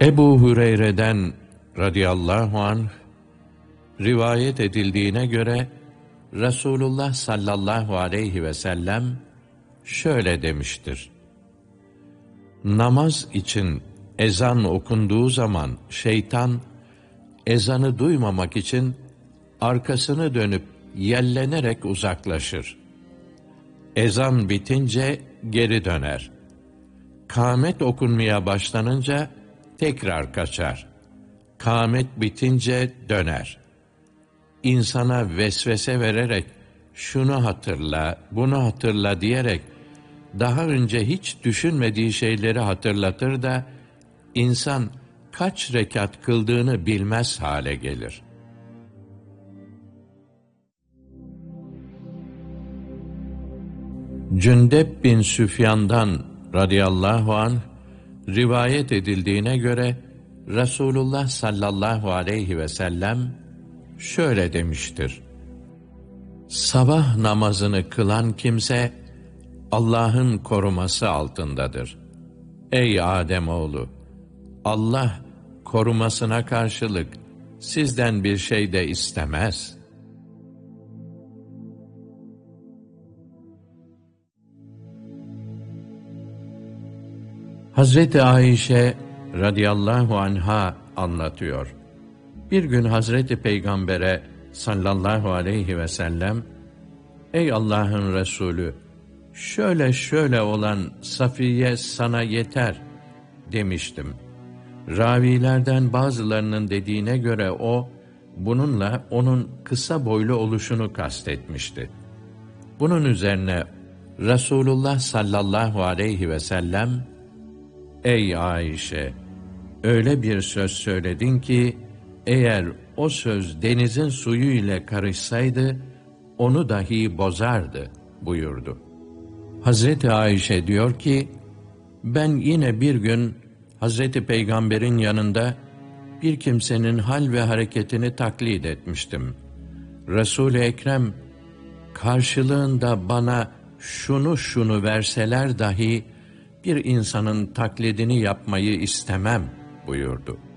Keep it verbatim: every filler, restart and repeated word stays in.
Ebu Hureyre'den radıyallahu anh rivayet edildiğine göre Resulullah sallallahu aleyhi ve sellem şöyle demiştir: Namaz için ezan okunduğu zaman şeytan ezanı duymamak için arkasını dönüp yellenerek uzaklaşır. Ezan bitince geri döner. Kâmet okunmaya başlanınca tekrar kaçar. Kâmet bitince döner. İnsana vesvese vererek şunu hatırla, bunu hatırla diyerek daha önce hiç düşünmediği şeyleri hatırlatır da insan kaç rekat kıldığını bilmez hale gelir. Cündep bin Süfyan'dan radıyallahu anh rivayet edildiğine göre Resulullah sallallahu aleyhi ve sellem şöyle demiştir: Sabah namazını kılan kimse Allah'ın koruması altındadır. Ey Ademoğlu! Allah korumasına karşılık sizden bir şey de istemez. Hazreti Ayşe radıyallahu anha anlatıyor. Bir gün Hazreti Peygamber'e sallallahu aleyhi ve sellem, Ey Allah'ın Resulü, şöyle şöyle olan Safiye sana yeter demiştim. Ravilerden bazılarının dediğine göre o, bununla onun kısa boylu oluşunu kastetmişti. Bunun üzerine Resulullah sallallahu aleyhi ve sellem, Ey Ayşe! Öyle bir söz söyledin ki, eğer o söz denizin suyu ile karışsaydı, onu dahi bozardı buyurdu. Hazreti Ayşe diyor ki, ben yine bir gün Hazreti Peygamber'in yanında bir kimsenin hal ve hareketini taklit etmiştim. Resul-i Ekrem, karşılığında bana şunu şunu verseler dahi bir insanın taklidini yapmayı istemem buyurdu.